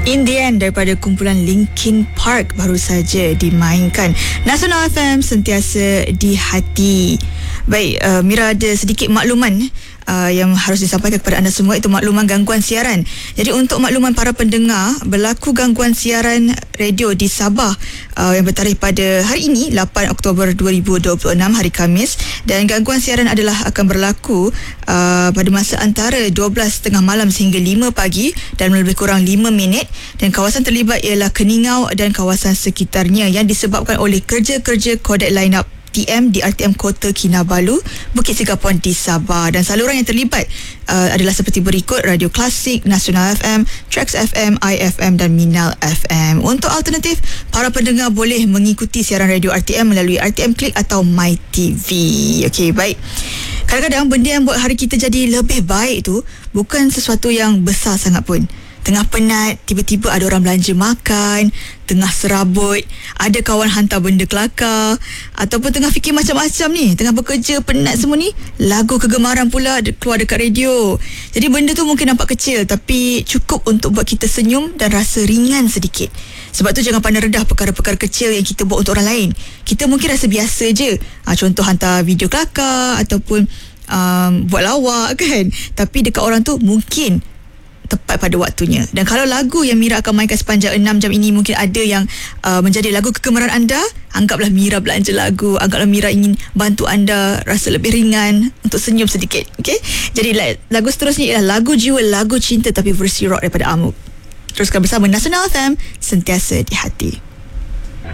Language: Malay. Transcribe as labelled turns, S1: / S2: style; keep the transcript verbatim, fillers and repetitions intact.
S1: In the End daripada kumpulan Linkin Park baru saja dimainkan. Nasional F M, sentiasa di hati. Baik, uh, Mira ada sedikit makluman uh, yang harus disampaikan kepada anda semua, itu makluman gangguan siaran. Jadi untuk makluman para pendengar, berlaku gangguan siaran radio di Sabah uh, yang bertarikh pada hari ini lapan Oktober dua ribu dua puluh enam, hari Khamis, dan gangguan siaran adalah akan berlaku uh, pada masa antara dua belas tiga puluh malam sehingga lima pagi dan lebih kurang lima minit, dan kawasan terlibat ialah Keningau dan kawasan sekitarnya yang disebabkan oleh kerja-kerja kodek line-up T M di R T M Kota Kinabalu, Bukit Singapuan di Sabah. Dan saluran yang terlibat uh, adalah seperti berikut: Radio Klasik, Nasional F M, Trax F M, I F M dan Minal F M. Untuk alternatif, para pendengar boleh mengikuti siaran radio R T M melalui R T M Klik atau My T V. Okey, baik. Kadang-kadang benda yang buat hari kita jadi lebih baik tu bukan sesuatu yang besar sangat pun. Tengah penat, tiba-tiba ada orang belanja makan, tengah serabut, ada kawan hantar benda kelakar, ataupun tengah fikir macam-macam ni, tengah bekerja, penat semua ni, lagu kegemaran pula keluar dekat radio. Jadi benda tu mungkin nampak kecil, tapi cukup untuk buat kita senyum dan rasa ringan sedikit. Sebab tu jangan pandang rendah perkara-perkara kecil yang kita buat untuk orang lain. Kita mungkin rasa biasa je, ha, contoh hantar video kelakar ataupun um, buat lawak kan, tapi dekat orang tu mungkin tepat pada waktunya. Dan kalau lagu yang Mira akan mainkan sepanjang enam jam ini mungkin ada yang uh, menjadi lagu kegemaran anda, anggaplah Mira belanja lagu, anggaplah Mira ingin bantu anda rasa lebih ringan, untuk senyum sedikit. Okay? Jadi lagu seterusnya ialah lagu jiwa, lagu cinta tapi versi rock daripada Amuk. Teruskan bersama Nasional F M, sentiasa di hati.